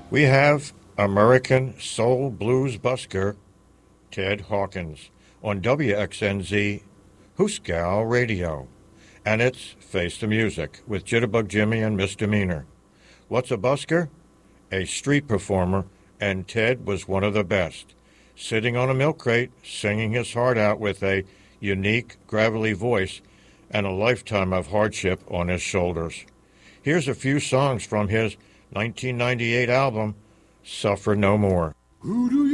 We have American soul blues busker Ted Hawkins on WXNZ Hooskow Radio. And it's Face the Music with Jitterbug Jimmy and Misdemeanor. What's a busker? A street performer, and Ted was one of the best, sitting on a milk crate, singing his heart out with a unique, gravelly voice and a lifetime of hardship on his shoulders. Here's a few songs from his 1998 album, Suffer No More.